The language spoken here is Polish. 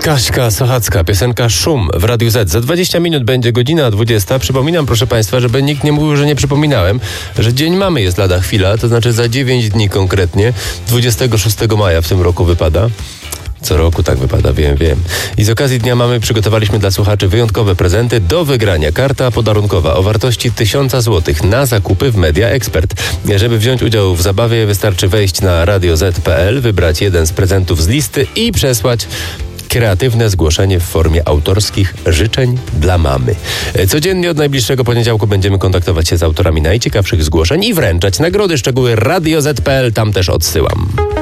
Kaśka Sochacka, piosenka Szum w Radiu Z. Za 20 minut będzie godzina 20. Przypominam, proszę Państwa, żeby nikt nie mówił, że nie przypominałem, że Dzień Mamy jest lada chwila, to znaczy za 9 dni konkretnie, 26 maja w tym roku wypada. Co roku tak wypada, wiem. I z okazji Dnia Mamy przygotowaliśmy dla słuchaczy wyjątkowe prezenty do wygrania. Karta podarunkowa o wartości 1000 zł na zakupy w Media Expert. Żeby wziąć udział w zabawie, wystarczy wejść na radioz.pl, wybrać jeden z prezentów z listy i przesłać kreatywne zgłoszenie w formie autorskich życzeń dla mamy. Codziennie od najbliższego poniedziałku będziemy kontaktować się z autorami najciekawszych zgłoszeń i wręczać nagrody. Szczegóły radioz.pl, tam też odsyłam.